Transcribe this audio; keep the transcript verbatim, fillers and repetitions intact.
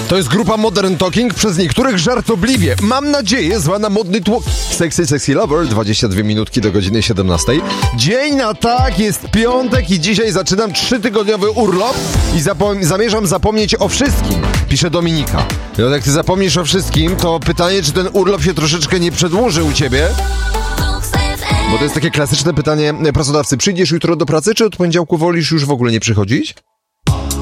To jest grupa Modern Talking, przez niektórych żartobliwie, mam nadzieję, zwana modny tłok. Sexy, sexy lover, dwadzieścia dwie minutki do godziny siedemnastej. Dzień na tak, jest piątek i dzisiaj zaczynam trzytygodniowy urlop i zapom- zamierzam zapomnieć o wszystkim, pisze Dominika. No jak ty zapomnisz o wszystkim, to pytanie, czy ten urlop się troszeczkę nie przedłuży u ciebie? Bo to jest takie klasyczne pytanie pracodawcy. Przyjdziesz jutro do pracy, czy od poniedziałku wolisz już w ogóle nie przychodzić?